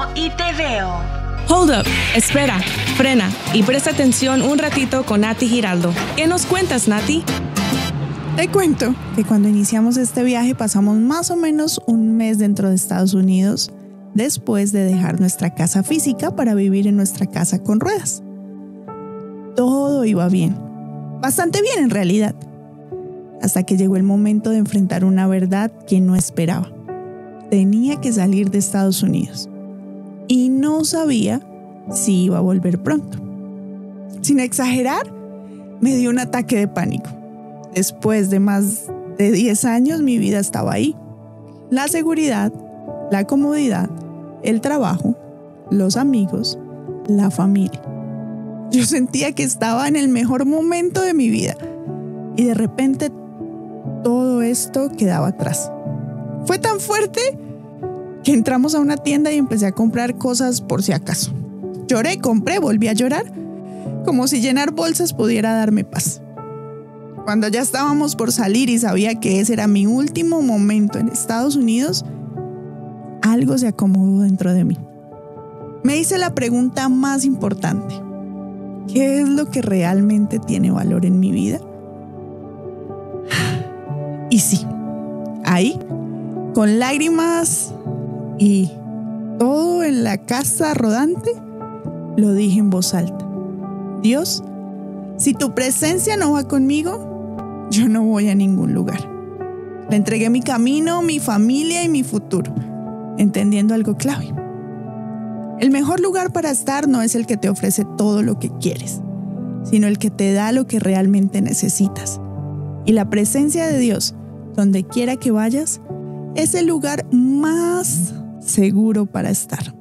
y te veo. Hold up, espera, frena y presta atención un ratito con Nati Giraldo. ¿Qué nos cuentas, Nati? Te cuento que cuando iniciamos este viaje pasamos más o menos un mes dentro de Estados Unidos después de dejar nuestra casa física para vivir en nuestra casa con ruedas. Todo iba bien, bastante bien en realidad, hasta que llegó el momento de enfrentar una verdad que no esperaba. Tenía que salir de Estados Unidos y no sabía si iba a volver pronto. Sin exagerar, me dio un ataque de pánico. Después de más de 10 años, mi vida estaba ahí. La seguridad, la comodidad, el trabajo, los amigos, la familia. Yo sentía que estaba en el mejor momento de mi vida y de repente todo esto quedaba atrás. Fue tan fuerte que entramos a una tienda y empecé a comprar cosas por si acaso. Lloré, compré, volví a llorar, como si llenar bolsas pudiera darme paz. Cuando ya estábamos por salir y sabía que ese era mi último momento en Estados Unidos, algo se acomodó dentro de mí. Me hice la pregunta más importante: ¿qué es lo que realmente tiene valor en mi vida? Y sí, ahí, con lágrimas y todo en la casa rodante, lo dije en voz alta: Dios, si tu presencia no va conmigo, yo no voy a ningún lugar. Le entregué mi camino, mi familia y mi futuro, entendiendo algo clave. El mejor lugar para estar no es el que te ofrece todo lo que quieres, sino el que te da lo que realmente necesitas. Y la presencia de Dios, donde quiera que vayas, es el lugar más seguro para estar.